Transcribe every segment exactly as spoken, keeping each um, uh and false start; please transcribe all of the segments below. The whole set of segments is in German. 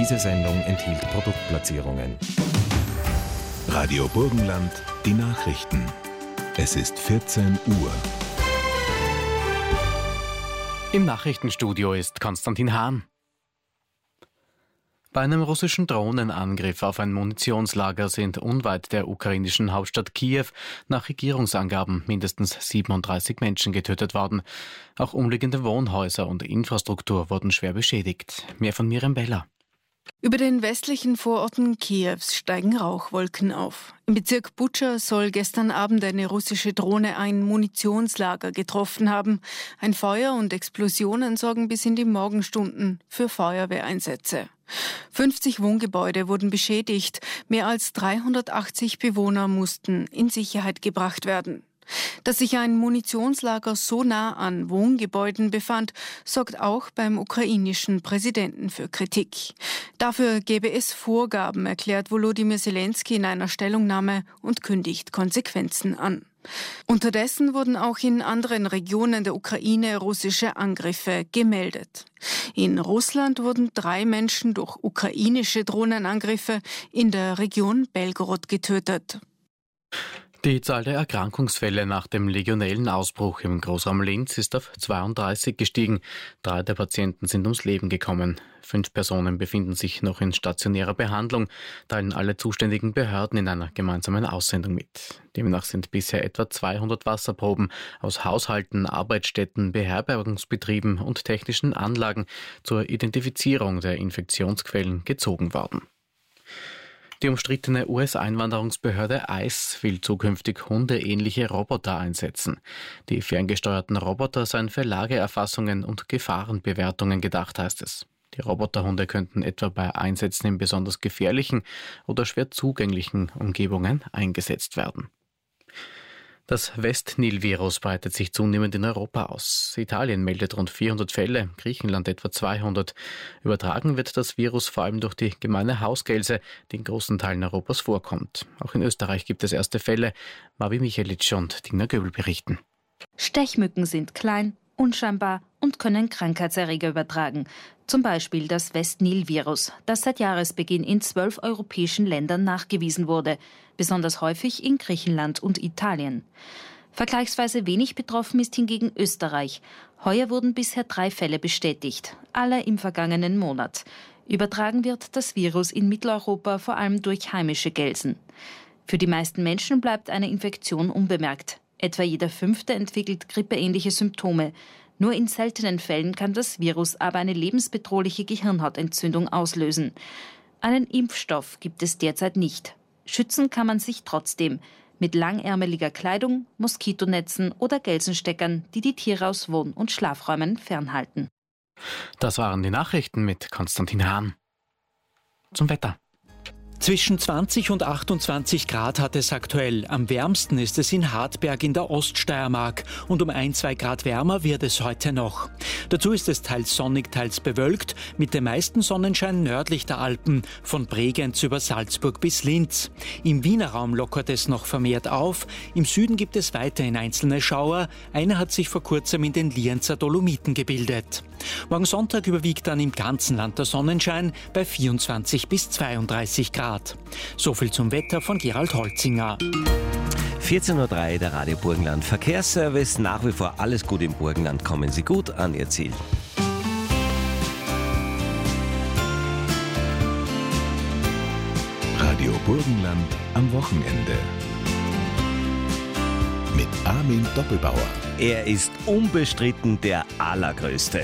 Diese Sendung enthielt Produktplatzierungen. Radio Burgenland, die Nachrichten. Es ist vierzehn Uhr. Im Nachrichtenstudio ist Konstantin Hahn. Bei einem russischen Drohnenangriff auf ein Munitionslager sind unweit der ukrainischen Hauptstadt Kiew nach Regierungsangaben mindestens siebenunddreißig Menschen getötet worden. Auch umliegende Wohnhäuser und Infrastruktur wurden schwer beschädigt. Mehr von Miriam Beller. Über den westlichen Vororten Kiews steigen Rauchwolken auf. Im Bezirk Butscha soll gestern Abend eine russische Drohne ein Munitionslager getroffen haben. Ein Feuer und Explosionen sorgen bis in die Morgenstunden für Feuerwehreinsätze. fünfzig Wohngebäude wurden beschädigt. Mehr als dreihundertachtzig Bewohner mussten in Sicherheit gebracht werden. Dass sich ein Munitionslager so nah an Wohngebäuden befand, sorgt auch beim ukrainischen Präsidenten für Kritik. Dafür gebe es Vorgaben, erklärt Volodymyr Zelensky in einer Stellungnahme und kündigt Konsequenzen an. Unterdessen wurden auch in anderen Regionen der Ukraine russische Angriffe gemeldet. In Russland wurden drei Menschen durch ukrainische Drohnenangriffe in der Region Belgorod getötet. Die Zahl der Erkrankungsfälle nach dem Legionellenausbruch im Großraum Linz ist auf zweiunddreißig gestiegen. Drei der Patienten sind ums Leben gekommen. Fünf Personen befinden sich noch in stationärer Behandlung, teilen alle zuständigen Behörden in einer gemeinsamen Aussendung mit. Demnach sind bisher etwa zweihundert Wasserproben aus Haushalten, Arbeitsstätten, Beherbergungsbetrieben und technischen Anlagen zur Identifizierung der Infektionsquellen gezogen worden. Die umstrittene U S-Einwanderungsbehörde ICE will zukünftig hundeähnliche Roboter einsetzen. Die ferngesteuerten Roboter seien für Lageerfassungen und Gefahrenbewertungen gedacht, heißt es. Die Roboterhunde könnten etwa bei Einsätzen in besonders gefährlichen oder schwer zugänglichen Umgebungen eingesetzt werden. Das West-Nil-Virus breitet sich zunehmend in Europa aus. Italien meldet rund vierhundert Fälle, Griechenland etwa zweihundert. Übertragen wird das Virus vor allem durch die gemeine Hausgelse, die in großen Teilen Europas vorkommt. Auch in Österreich gibt es erste Fälle. Marvi Michelic und Dina Göbel berichten. Stechmücken sind klein, unscheinbar und können Krankheitserreger übertragen. Zum Beispiel das West-Nil-Virus, das seit Jahresbeginn in zwölf europäischen Ländern nachgewiesen wurde, besonders häufig in Griechenland und Italien. Vergleichsweise wenig betroffen ist hingegen Österreich. Heuer wurden bisher drei Fälle bestätigt, alle im vergangenen Monat. Übertragen wird das Virus in Mitteleuropa vor allem durch heimische Gelsen. Für die meisten Menschen bleibt eine Infektion unbemerkt. Etwa jeder Fünfte entwickelt grippeähnliche Symptome. Nur in seltenen Fällen kann das Virus aber eine lebensbedrohliche Gehirnhautentzündung auslösen. Einen Impfstoff gibt es derzeit nicht. Schützen kann man sich trotzdem mit langärmeliger Kleidung, Moskitonetzen oder Gelsensteckern, die die Tiere aus Wohn- und Schlafräumen fernhalten. Das waren die Nachrichten mit Konstantin Hahn. Zum Wetter. Zwischen zwanzig und achtundzwanzig Grad hat es aktuell. Am wärmsten ist es in Hartberg in der Oststeiermark und um ein, zwei Grad wärmer wird es heute noch. Dazu ist es teils sonnig, teils bewölkt, mit dem meisten Sonnenschein nördlich der Alpen, von Bregenz über Salzburg bis Linz. Im Wiener Raum lockert es noch vermehrt auf. Im Süden gibt es weiterhin einzelne Schauer. Einer hat sich vor kurzem in den Lienzer Dolomiten gebildet. Morgen Sonntag überwiegt dann im ganzen Land der Sonnenschein bei vierundzwanzig bis zweiunddreißig Grad. So viel zum Wetter von Gerald Holzinger. vierzehn Uhr drei, der Radio Burgenland Verkehrsservice. Nach wie vor alles gut im Burgenland. Kommen Sie gut an Ihr Ziel. Radio Burgenland am Wochenende. Mit Armin Doppelbauer. Er ist unbestritten der Allergrößte.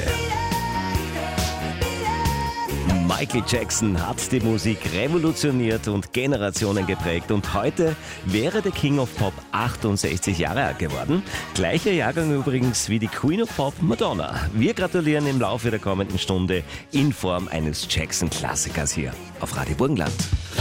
Michael Jackson hat die Musik revolutioniert und Generationen geprägt und heute wäre der King of Pop achtundsechzig Jahre alt geworden. Gleicher Jahrgang übrigens wie die Queen of Pop Madonna. Wir gratulieren im Laufe der kommenden Stunde in Form eines Jackson-Klassikers hier auf Radio Burgenland.